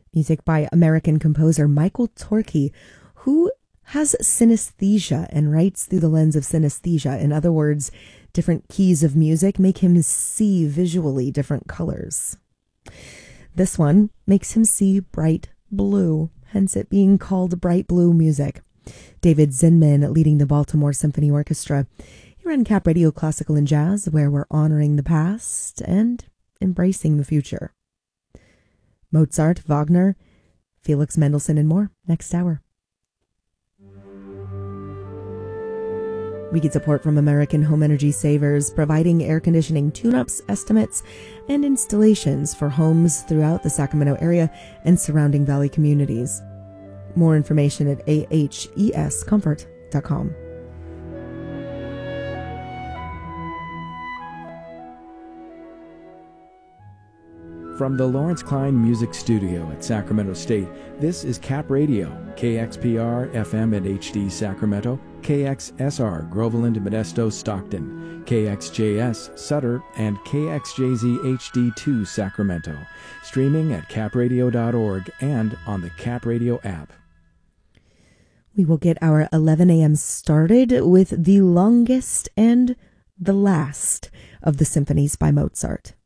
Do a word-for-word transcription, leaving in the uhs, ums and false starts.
Music by American composer Michael Torke, who has synesthesia and writes through the lens of synesthesia. In other words, different keys of music make him see visually different colors. This one makes him see bright blue, hence it being called bright blue music. David Zinman leading the Baltimore Symphony Orchestra. Here on Cap Radio Classical and Jazz, where we're honoring the past and embracing the future. Mozart, Wagner, Felix Mendelssohn, and more next hour. We get support from American Home Energy Savers, providing air conditioning tune-ups, estimates, and installations for homes throughout the Sacramento area and surrounding valley communities. More information at a h e s comfort dot com. From the Lawrence Klein Music Studio at Sacramento State, this is Cap Radio, K X P R F M at H D Sacramento, K X S R Groveland, Modesto, Stockton, K X J S Sutter, and K X J Z H D two Sacramento. Streaming at cap radio dot org and on the Cap Radio app. We will get our eleven a.m. started with the longest and the last of the symphonies by Mozart.